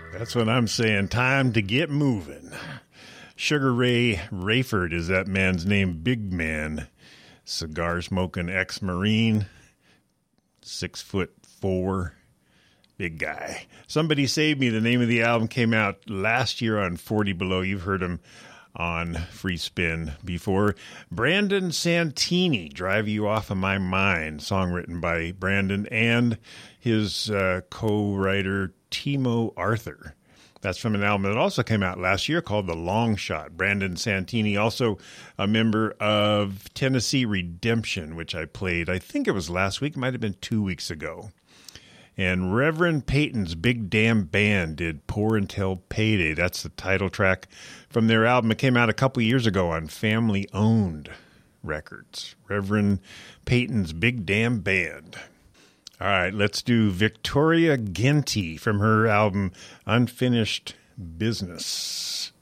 That's what I'm saying. Time to get moving. Sugar Ray Rayford is that man's name. Big man. Cigar smoking ex-Marine. 6'4". Big guy. Somebody Save Me. The name of the album came out last year on 40 Below. You've heard him on Free Spin before. Brandon Santini, Drive You Off of My Mind. Song written by Brandon and his co-writer Timo Arthur. That's from an album that also came out last year called The Long Shot. Brandon Santini, also a member of Tennessee Redemption, which I played, I think it was last week, might have been 2 weeks ago. And Reverend Peyton's Big Damn Band did Pour Until Payday. That's the title track from their album. It came out a couple years ago on Family Owned Records. Reverend Peyton's Big Damn Band. All right, let's do Victoria Ginty from her album Unfinished Business.